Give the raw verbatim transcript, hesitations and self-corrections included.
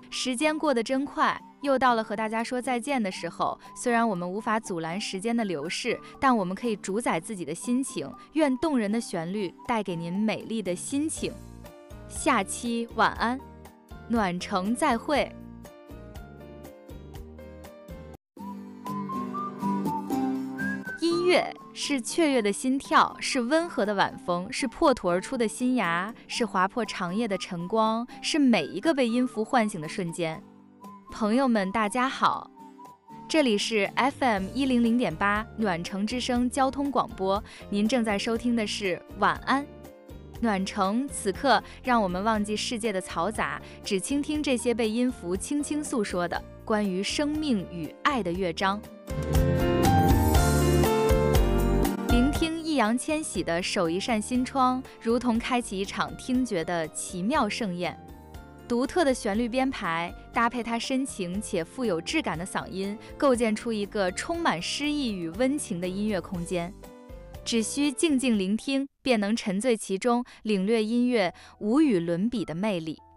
时间过得真快，又到了和大家说再见的时候。虽然我们无法阻拦时间的流逝，但我们可以主宰自己的心情。愿动人的旋律带给您美丽的心情。下期晚安，暖城再会。音乐是雀跃的心跳，是温和的晚风，是破土而出的新芽，是划破长夜的晨光，是每一个被音符唤醒的瞬间。朋友们大家好，这里是 F M 一零零点八暖城之声交通广播，您正在收听的是晚安暖城。此刻让我们忘记世界的嘈杂，只倾听这些被音符轻轻诉说的关于生命与爱的乐章。聆听易烊千玺的守一扇心窗，如同开启一场听觉的奇妙盛宴。独特的旋律编排搭配他深情且富有质感的嗓音，构建出一个充满诗意与温情的音乐空间。只需静静聆听，便能沉醉其中，领略音乐无与伦比的魅力。